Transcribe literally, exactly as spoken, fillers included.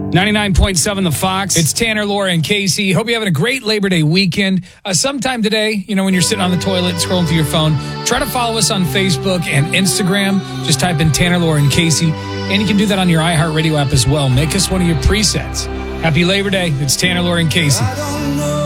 ninety-nine point seven The Fox. It's Tanner, Laura, and Casey. Hope you're having a great Labor Day weekend. Uh, sometime today, you know, when you're sitting on the toilet scrolling through your phone, try to follow us on Facebook and Instagram. Just type in Tanner, Laura, and Casey. And you can do that on your iHeartRadio app as well. Make us one of your presets. Happy Labor Day. It's Tanner, Laura, and Casey.